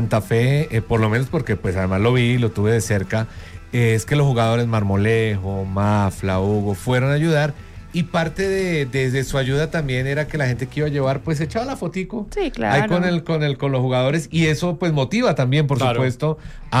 Santa Fe, por lo menos porque pues además lo vi, lo tuve de cerca, es que los jugadores Marmolejo, Mafla, Hugo fueron a ayudar. Y parte de su ayuda también era que la gente que iba a llevar, pues echaba la fotico. Sí, claro. Ahí con los jugadores. Y eso pues motiva también, por supuesto,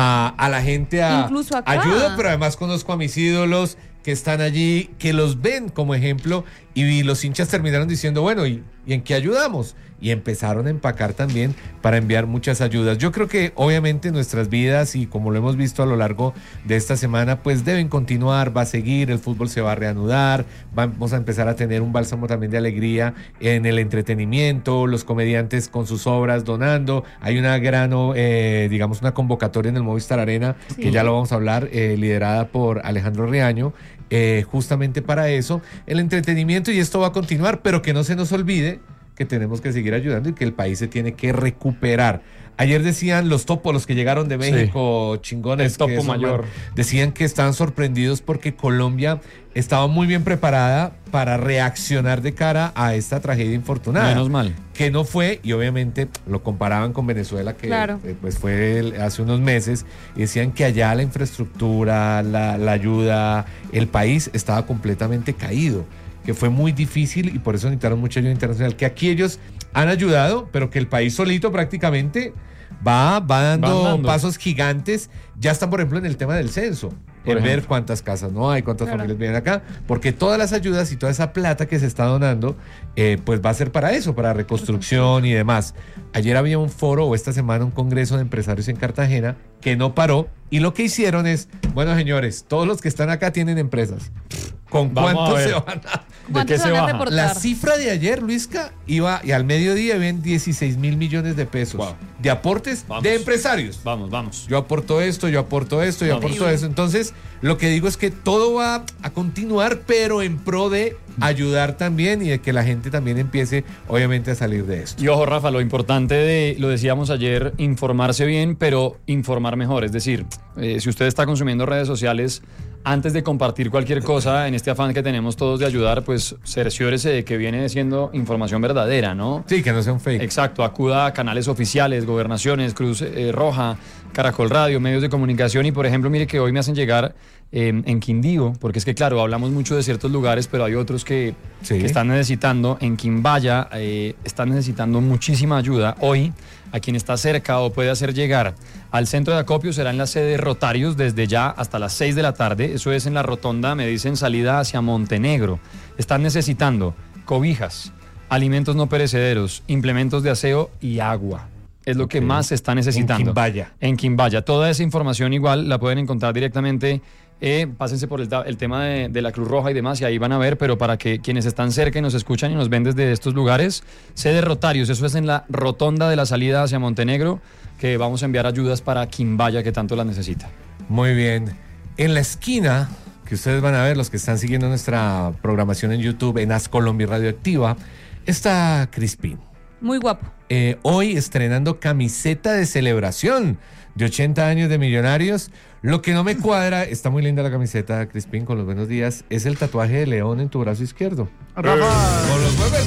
a la gente a incluso acá. ayuda, pero además conozco a mis ídolos que están allí, que los ven como ejemplo. Y los hinchas terminaron diciendo, bueno, ¿y en qué ayudamos? Y empezaron a empacar también para enviar muchas ayudas. Yo creo que obviamente nuestras vidas, y como lo hemos visto a lo largo de esta semana, pues deben continuar, va a seguir, el fútbol se va a reanudar, vamos a empezar a tener un bálsamo también de alegría en el entretenimiento, los comediantes con sus obras donando. Hay una gran, digamos, una convocatoria en el Movistar Arena, sí, que ya lo vamos a hablar, liderada por Alejandro Riaño, justamente para eso, el entretenimiento, y esto va a continuar, pero que no se nos olvide que tenemos que seguir ayudando y que el país se tiene que recuperar. Ayer decían los topos, los que llegaron de México, sí, chingones. El topo mayor. Decían que estaban sorprendidos porque Colombia estaba muy bien preparada para reaccionar de cara a esta tragedia infortunada. Menos mal. Que no fue, y obviamente lo comparaban con Venezuela, que claro, pues fue hace unos meses, y decían que allá la infraestructura, la ayuda, el país estaba completamente caído, que fue muy difícil y por eso necesitaron mucha ayuda internacional, que aquí ellos han ayudado, pero que el país solito prácticamente va dando pasos gigantes. Ya están, por ejemplo, en el tema del censo, en ver cuántas casas no hay, cuántas familias viven acá, porque todas las ayudas y toda esa plata que se está donando, pues va a ser para eso, para reconstrucción y demás. Ayer había un foro, o esta semana un congreso de empresarios en Cartagena, que no paró, y lo que hicieron es, bueno, señores, todos los que están acá tienen empresas. ¿Con cuánto se van a...? ¿De qué se baja? La cifra de ayer, Luisca, iba, y al mediodía ven 16 mil millones de pesos. Wow. De aportes de empresarios. Vamos. Yo aporto esto, yo aporto esto, yo aporto eso. Entonces, lo que digo es que todo va a continuar, pero en pro de ayudar también y de que la gente también empiece, obviamente, a salir de esto. Y ojo, Rafa, lo importante lo decíamos ayer, informarse bien, pero informar mejor. Es decir, si usted está consumiendo redes sociales, antes de compartir cualquier cosa en este afán que tenemos todos de ayudar, pues cerciórese de que viene siendo información verdadera, ¿no? Sí, que no sea un fake. Exacto, acuda a canales oficiales, gobernaciones, Cruz Roja, Caracol Radio, medios de comunicación. Y por ejemplo, mire que hoy me hacen llegar en Quindío, porque es que claro, hablamos mucho de ciertos lugares, pero hay otros que están necesitando. En Quimbaya están necesitando muchísima ayuda. Hoy, a quien está cerca o puede hacer llegar al centro de acopio, será en la sede de Rotarios desde ya hasta las 6 de la tarde. Eso es en la rotonda, me dicen, salida hacia Montenegro. Están necesitando cobijas, alimentos no perecederos, implementos de aseo y agua. Es lo que más se está necesitando. En Quimbaya. Toda esa información igual la pueden encontrar directamente. Pásense por el tema de la Cruz Roja y demás, y ahí van a ver, pero para que quienes están cerca y nos escuchan y nos ven desde estos lugares, sede Rotarios, eso es en la rotonda de la salida hacia Montenegro, que vamos a enviar ayudas para Quimbaya, que tanto las necesita. Muy bien. En la esquina, que ustedes van a ver, los que están siguiendo nuestra programación en YouTube, en As Colombia Radioactiva, está Crispín. Muy guapo. Hoy estrenando camiseta de celebración de 80 años de Millonarios. Lo que no me cuadra, está muy linda la camiseta, Crispín, con los buenos días, es el tatuaje de león en tu brazo izquierdo. Rafa, con los huevos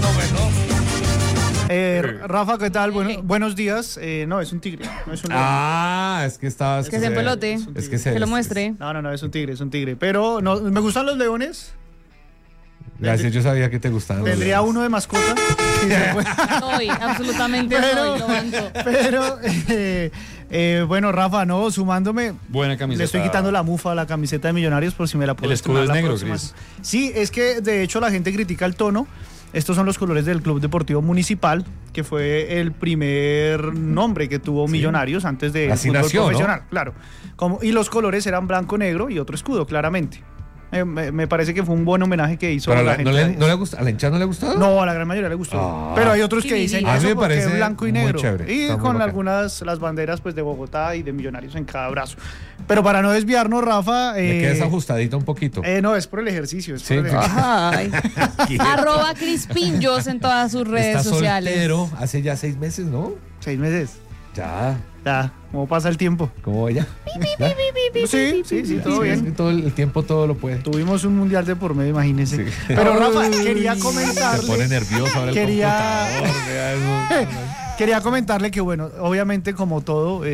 no. Rafa, ¿qué tal? Buenos días. No, es un tigre, no es un león. Es que estabas... Que se pelote, es que lo muestre. No, es un tigre. Pero no, me gustan los leones. Gracias, yo sabía que te gustaban. Tendría uno de mascota. Soy, absolutamente soy, lo banco. Pero, bueno, Rafa, no, sumándome. Buena camiseta. Le estoy quitando la mufa a la camiseta de Millonarios por si me la puedo. El escudo es negro, Cris. Sí, es que de hecho la gente critica el tono. Estos son los colores del Club Deportivo Municipal, que fue el primer nombre que tuvo Millonarios antes de fútbol profesional, ¿no? Claro. Y los colores eran blanco-negro y otro escudo, claramente. Me parece que fue un buen homenaje que hizo. Pero la gente. ¿No le gusta? ¿A la hinchada no le gustó? No, a la gran mayoría le gustó. Pero hay otros que dicen eso porque parece es blanco y negro. Chévere, y con algunas las banderas pues de Bogotá y de Millonarios en cada brazo. Pero para no desviarnos, Rafa. Le quedas ajustadito un poquito. No, es por el ejercicio. Sí. Ay. @ Crispinjos en todas sus redes sociales. Soltero hace ya 6 meses, ¿no? 6 meses. Ya. ¿Cómo pasa el tiempo? ¿Cómo ella? Sí, todo bien. Todo el tiempo todo lo puede. Tuvimos un mundial de por medio, imagínense. Sí. Pero Rafa, quería comentarle. Se pone nervioso ahora el computador. Quería comentarle que, bueno, obviamente como todo,